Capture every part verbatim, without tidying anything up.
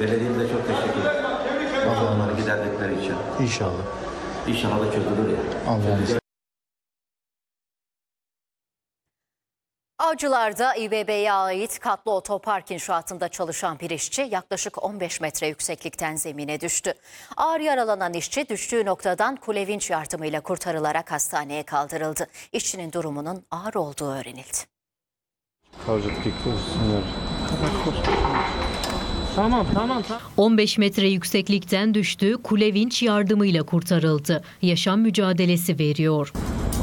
Belediyemize çok teşekkür ederim. Onları giderdikleri için. İnşallah. İnşallah da çözülür ya. Allah'ım. Avcılar'da İBB'ye ait katlı otopark inşaatında çalışan bir işçi yaklaşık on beş metre yükseklikten zemine düştü. Ağır yaralanan işçi düştüğü noktadan kule vinç yardımıyla kurtarılarak hastaneye kaldırıldı. İşçinin durumunun ağır olduğu öğrenildi. Tamam, tamam, tamam. on beş metre yükseklikten düştü, kule vinç yardımıyla kurtarıldı. Yaşam mücadelesi veriyor.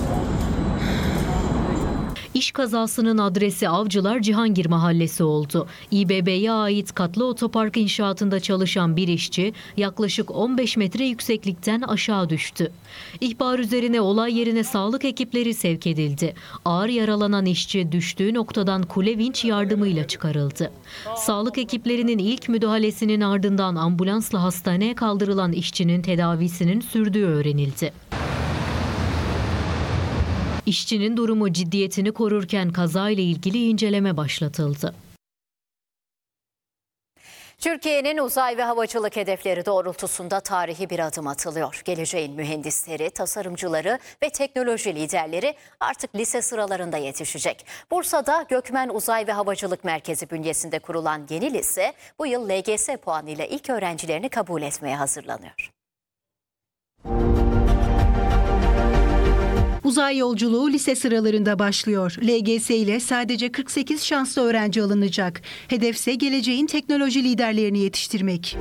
İş kazasının adresi Avcılar Cihangir Mahallesi oldu. İBB'ye ait katlı otopark inşaatında çalışan bir işçi yaklaşık on beş metre yükseklikten aşağı düştü. İhbar üzerine olay yerine sağlık ekipleri sevk edildi. Ağır yaralanan işçi düştüğü noktadan kule vinç yardımıyla çıkarıldı. Sağlık ekiplerinin ilk müdahalesinin ardından ambulansla hastaneye kaldırılan işçinin tedavisinin sürdüğü öğrenildi. İşçinin durumu ciddiyetini korurken kazayla ilgili inceleme başlatıldı. Türkiye'nin uzay ve havacılık hedefleri doğrultusunda tarihi bir adım atılıyor. Geleceğin mühendisleri, tasarımcıları ve teknoloji liderleri artık lise sıralarında yetişecek. Bursa'da Gökmen Uzay ve Havacılık Merkezi bünyesinde kurulan yeni lise bu yıl L G S puanıyla ilk öğrencilerini kabul etmeye hazırlanıyor. Uzay yolculuğu lise sıralarında başlıyor. L G S ile sadece kırk sekiz şanslı öğrenci alınacak. Hedefse geleceğin teknoloji liderlerini yetiştirmek.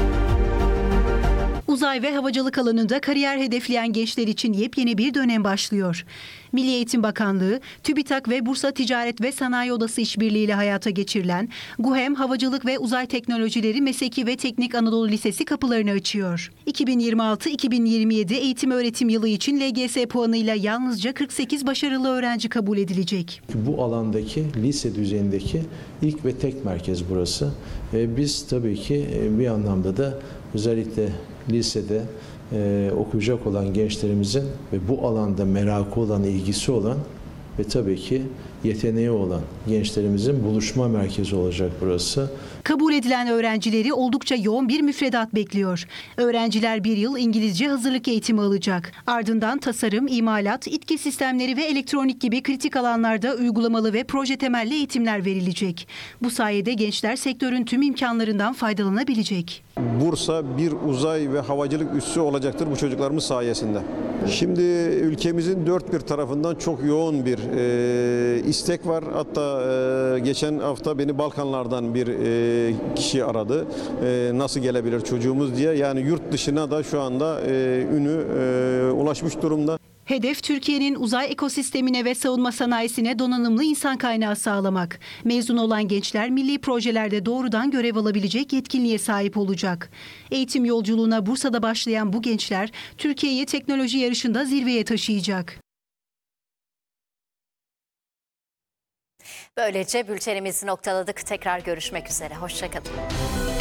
Uzay ve havacılık alanında kariyer hedefleyen gençler için yepyeni bir dönem başlıyor. Milli Eğitim Bakanlığı, TÜBİTAK ve Bursa Ticaret ve Sanayi Odası işbirliğiyle hayata geçirilen GUHEM Havacılık ve Uzay Teknolojileri Mesleki ve Teknik Anadolu Lisesi kapılarını açıyor. iki bin yirmi altı iki bin yirmi yedi eğitim öğretim yılı için L G S puanıyla yalnızca kırk sekiz başarılı öğrenci kabul edilecek. Bu alandaki lise düzeyindeki ilk ve tek merkez burası. Ve biz tabii ki bir anlamda da özellikle lisede e, okuyacak olan gençlerimizin ve bu alanda merakı olan, ilgisi olan ve tabii ki yeteneği olan gençlerimizin buluşma merkezi olacak burası. Kabul edilen öğrencileri oldukça yoğun bir müfredat bekliyor. Öğrenciler bir yıl İngilizce hazırlık eğitimi alacak. Ardından tasarım, imalat, İTKİ sistemleri ve elektronik gibi kritik alanlarda uygulamalı ve proje temelli eğitimler verilecek. Bu sayede gençler sektörün tüm imkanlarından faydalanabilecek. Bursa bir uzay ve havacılık üssü olacaktır bu çocuklarımız sayesinde. Şimdi ülkemizin dört bir tarafından çok yoğun bir e, istek var. Hatta e, geçen hafta beni Balkanlardan bir e, kişi aradı. E, nasıl gelebilir çocuğumuz diye. Yani yurt dışına da şu anda e, ünü e, ulaşmış durumda. Hedef Türkiye'nin uzay ekosistemine ve savunma sanayisine donanımlı insan kaynağı sağlamak. Mezun olan gençler milli projelerde doğrudan görev alabilecek yetkinliğe sahip olacak. Eğitim yolculuğuna Bursa'da başlayan bu gençler Türkiye'yi teknoloji yarışında zirveye taşıyacak. Böylece bültenimizi noktaladık. Tekrar görüşmek üzere. Hoşça kalın.